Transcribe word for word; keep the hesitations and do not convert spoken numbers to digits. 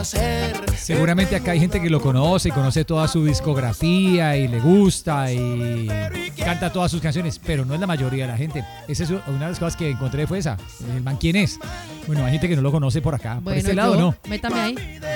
Seguramente acá hay gente que lo conoce y conoce toda su discografía y le gusta y canta todas sus canciones, pero no es la mayoría de la gente. Esa es una de las cosas que encontré, fue esa. El man, ¿quién es? Bueno, hay gente que no lo conoce por acá. Bueno, por este lado, yo, ¿no? Métame ahí.